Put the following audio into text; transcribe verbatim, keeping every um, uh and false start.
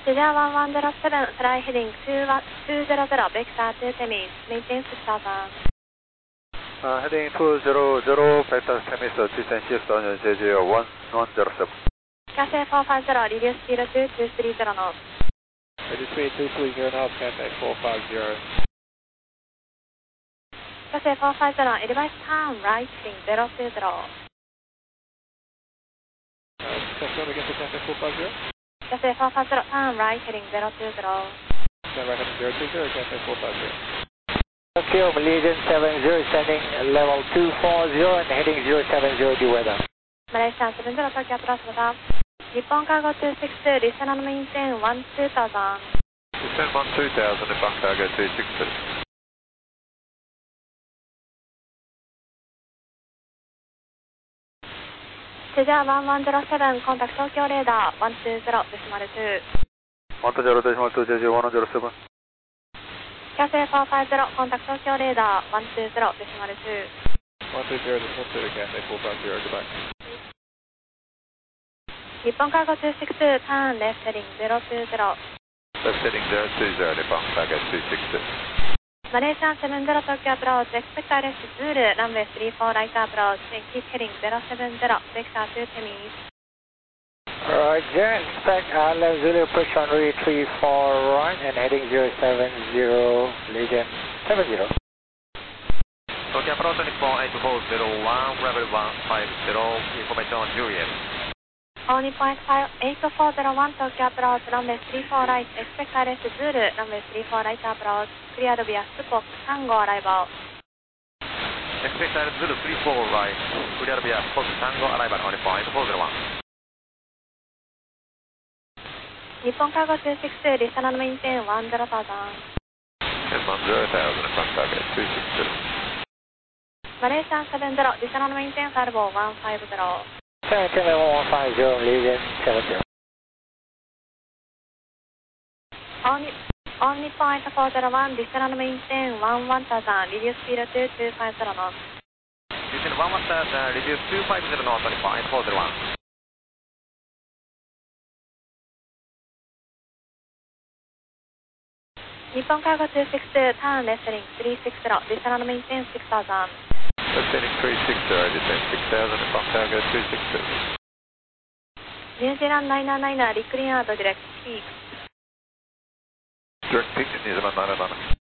Cedar one one zero seven, fly heading two zero zero, Vector two Temis, maintain six thousand. Uh, heading two zero zero, Vector Temis, descend shift on J J one one zero seven. Cathay four five zero, reduce speed to two three zero knots. Reduce speed two three zero knots, Cathay four five zero. Cathay four five zero, advise turn right heading zero two zero. Uh, confirm again for Cathay four five zero. Cathay four five zero, turn right heading zero two zero. Turn right heading zero two zero, Cathay four five zero. Tokyo, Malaysian seven zero, sending level two four zero and heading zero seven zero, due weather. Malaysian seven zero, Tokyo approach weather. Nippon Cargo two six two, listen and maintain one two thousand. Descend one two thousand, Nippon Cargo two six two. Cedar one one zero seven, contact Tokyo radar one two zero decimal two. one two zero decimal two, J J one zero seven. Cathay four five zero, contact Tokyo radar one two zero decimal two. one two zero decimal two, Cathay four five zero, goodbye. Nippon Cargo two six two, turn left heading zero two zero. Left heading zero two zero, Nippon Cargo two six two. Malaysian seven zero, Tokyo approach, expect I R S Zulu, runway three four right approach, and keep heading zero seven zero, Vector two Temis. Roger, expect I L Zulu, push on runway three four right and heading zero seven zero, Malaysian seven zero. Tokyo approach Nippon eight four zero one, level one five zero, information on Juliet. All Nippon eight four zero one, Tokyo approach, runway three four right, expect I R S Zulu, runway three four right approach, cleared via Spock, Tango arrival. Expect I R S Zulu three four right, cleared via Spock, Tango arrival on Nippon eight four zero one. Nippon Cargo two six two, listen and maintain one zero thousand. Descend one zero thousand, Nippon Cargo two six two. Malaysian seven zero, listen and maintain five one five zero. Maintain level one five zero, Malaysian seven zero. All, all Nippon eight four zero one, listen and maintain one one thousand, reduce speed to two five zero knots. Descend one one thousand, reduce two five zero knots on Nippon eight four zero one. Nippon Cargo two six two, turn left heading three six zero, listen and maintain six thousand. Left heading three six zero, descend six thousand, Nippon Cargo two six two. New Zealand nine nine nine, reclean out direct peak. Direct peak, New Zealand nine nine nine.